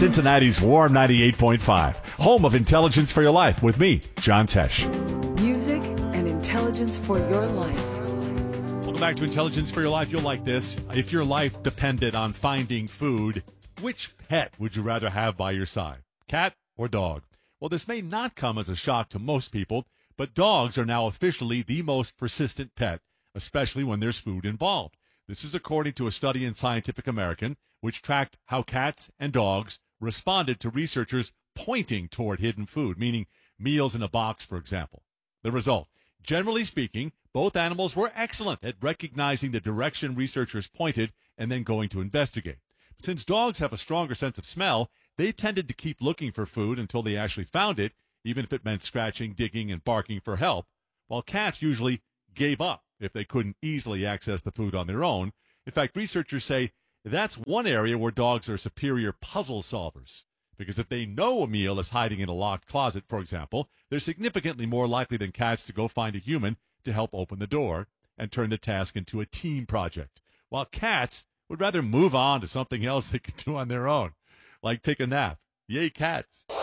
Cincinnati's Warm 98.5, home of Intelligence for Your Life with me, John Tesh. Music and intelligence for your life. Welcome back to Intelligence for Your Life. You'll like this. If your life depended on finding food, which pet would you rather have by your side? Cat or dog? Well, this may not come as a shock to most people, but dogs are now officially the most persistent pet, especially when there's food involved. This is according to a study in Scientific American, which tracked how cats and dogs responded to researchers pointing toward hidden food, meaning meals in a box, for example. The result, generally speaking, both animals were excellent at recognizing the direction researchers pointed and then going to investigate. Since dogs have a stronger sense of smell, they tended to keep looking for food until they actually found it, even if it meant scratching, digging, and barking for help, while cats usually gave up if they couldn't easily access the food on their own. In fact, researchers say that's one area where dogs are superior puzzle solvers, because if they know a meal is hiding in a locked closet, for example, they're significantly more likely than cats to go find a human to help open the door and turn the task into a team project, while cats would rather move on to something else they can do on their own, like take a nap. Yay, cats.